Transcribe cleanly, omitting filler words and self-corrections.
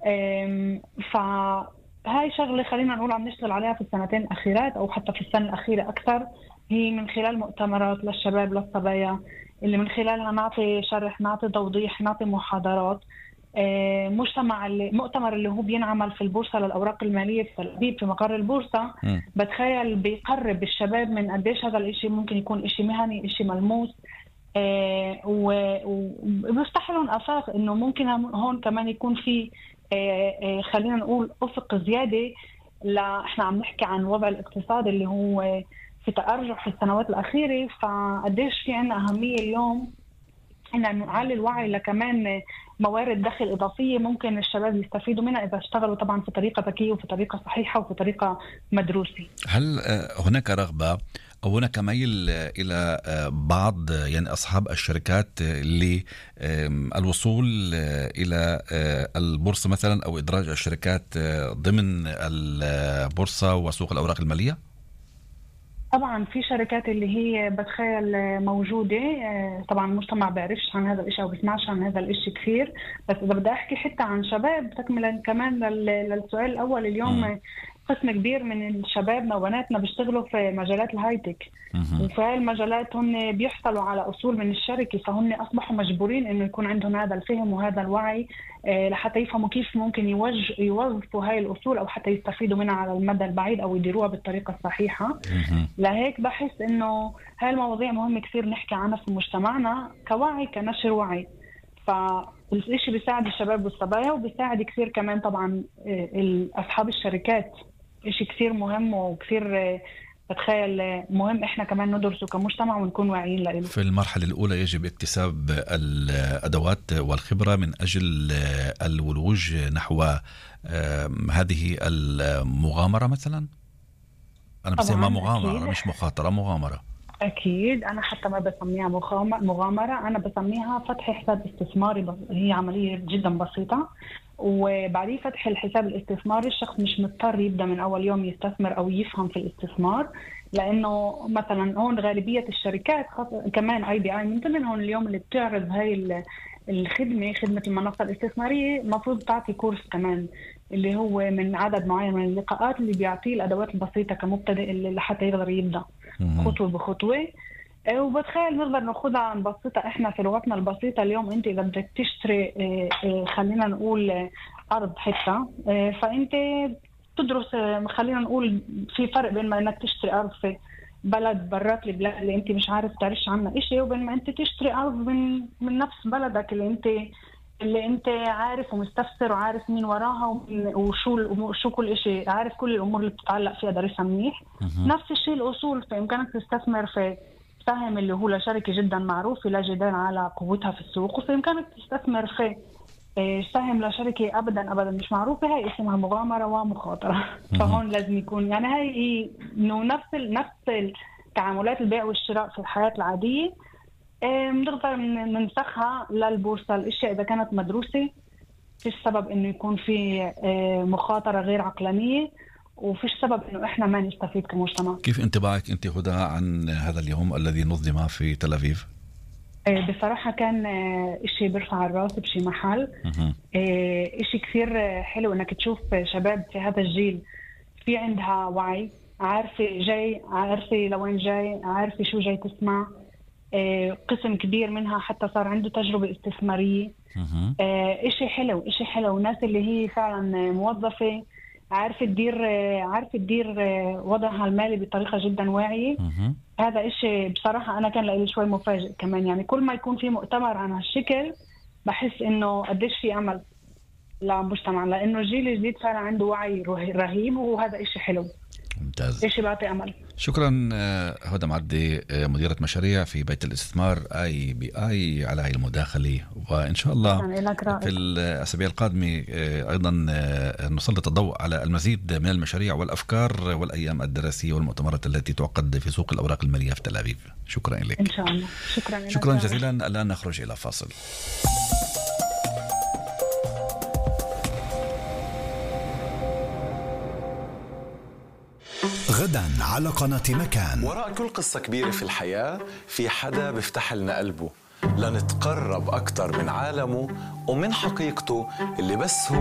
فهاي شغلة خلينا نقول عم نشتغل عليها في السنتين الأخيرات أو حتى في السنة الأخيرة أكثر، هي من خلال مؤتمرات للشباب للصبايا اللي من خلالها نعطي شرح، نعطي توضيح، نعطي محاضرات. مؤتمر اللي هو بينعمل في البورصة للأوراق المالية في تل أبيب في مقر البورصة. بتخيل بيقرب الشباب من قديش هذا الاشي ممكن يكون اشي مهني، اشي ملموس، وبيفتح لهم آفاق إنه ممكن هون كمان يكون في خلينا نقول أفق زيادة. إحنا عم نحكي عن وضع الاقتصاد اللي هو في تأرجح في السنوات الأخيرة، فقديش في عنا أهمية اليوم إن نعلي الوعي لكمان موارد دخل إضافية ممكن الشباب يستفيدوا منها إذا اشتغلوا طبعا في طريقة ذكية وفي طريقة صحيحة وفي طريقة مدروسة. هل هناك رغبة أو هناك ميل إلى بعض يعني أصحاب الشركات للوصول إلى البورصة مثلا أو إدراج الشركات ضمن البورصة وسوق الأوراق المالية؟ طبعا في شركات اللي هي بتخيل موجودة، طبعا المجتمع بيعرفش عن هذا الاشي او بيسمعش عن هذا الاشي كثير. بس اذا بدي احكي حتى عن شباب تكملا كمان للسؤال الاول، اليوم قسم كبير من الشبابنا وبناتنا بيشتغلوا في مجالات الهايتك، وفي هاي المجالات هم بيحصلوا على أصول من الشركة، فهم أصبحوا مجبورين إنه يكون عندهم هذا الفهم وهذا الوعي لحتى يفهموا كيف ممكن يوظفوا هاي الأصول أو حتى يستفيدوا منها على المدى البعيد أو يديروها بالطريقة الصحيحة. لهيك بحس إنه هاي المواضيع مهمة كثير نحكي عنها في مجتمعنا كوعي، كنشر وعي. فالإشي بيساعد الشباب والصبايا وبيساعد كثير كمان طبعا أصحاب الشركات. إشي كثير مهم وكثير بتخيل مهم إحنا كمان ندرسه كمجتمع ونكون واعيين له. في المرحلة الأولى يجب اكتساب الأدوات والخبرة من أجل الولوج نحو هذه المغامرة مثلا. أنا بسميها مغامرة، أكيد. مش مخاطرة، مغامرة. أكيد أنا حتى ما بسميها مغامرة، أنا بسميها فتح حساب استثماري. هي عملية جدا بسيطة، وبعدين فتح الحساب الاستثماري الشخص مش مضطر يبدأ من أول يوم يستثمر أو يفهم في الاستثمار، لأنه مثلا هون غالبية الشركات كمان IBI من ضمنهم اليوم اللي بتعرض هاي خدمة المنصة الاستثمارية مفروض تعطي كورس كمان اللي هو من عدد معين من اللقاءات اللي بيعطيه الأدوات البسيطة كمبتدئ اللي لحتى يقدر يبدأ خطوة بخطوة. وبتخيل نقدر ناخدها نبسطها احنا في لغتنا البسيطة. اليوم انت اذا بدك تشتري خلينا نقول ارض حتى، فانت تدرس، خلينا نقول في فرق بين ما انك تشتري ارض في بلد برات البلاد اللي انت مش عارف تعرفش عنها اشي، وبين ما انت تشتري ارض من نفس بلدك اللي انت عارف ومستفسر وعارف مين وراها وشو كل اشي، عارف كل الامور اللي بتتعلق فيها دارسها منيح. نفس الشيء الاصول، فامكانك تستثمر في سهم اللي هو لشركة جدا معروفة لا جدال على قوتها في السوق، وفي إمكانك تستثمر في سهم لشركة أبدا مش معروفة، هاي اسمها مغامرة ومخاطرة. فهون لازم يكون يعني هاي إنه نفس تعاملات البيع والشراء في الحياة العادية بنقدر ننسخها للبورصة. الأشياء إذا كانت مدروسة فيش سبب إنه يكون في مخاطرة غير عقلانية، وفيش سبب إنه إحنا ما نستفيد كمجتمع. كيف انطباعك أنت هدى عن هذا اليوم الذي نظم في تل أبيب؟ بصراحة كان إشي برفع الراس بشي محل. إشي كثير حلو إنك تشوف شباب في هذا الجيل في عندها وعي، عارفة لوين جاي، عارفة شو جاي تسمع. قسم كبير منها حتى صار عنده تجربة استثمارية. إشي حلو. الناس اللي هي فعلا موظفة عارفة تدير وضعها المالي بطريقة جدا واعية. هذا إشي بصراحة أنا كان لي شوي مفاجئ كمان. يعني كل ما يكون في مؤتمر عن هالشكل بحس إنه قديش في أمل لمجتمع، لأنه الجيل الجديد فعلا عنده وعي رهيب، وهذا إشي حلو. ممتاز. إشي بعطي أمل. شكرا هدى معدي، مديرة مشاريع في بيت الاستثمار IBI على هاي المداخلة، وإن شاء الله في الأسابيع القادمة أيضا نسلط الضوء على المزيد من المشاريع والأفكار والأيام الدراسية والمؤتمرات التي تعقد في سوق الأوراق المالية في تل أبيب. شكرا لك. إن شاء الله. شكرا جزيلا. الآن نخرج إلى فاصل. غدا على قناة مكان. وراء كل قصة كبيرة في الحياة في حدا بيفتح لنا قلبه لنتقرب أكتر من عالمه ومن حقيقته اللي بس هو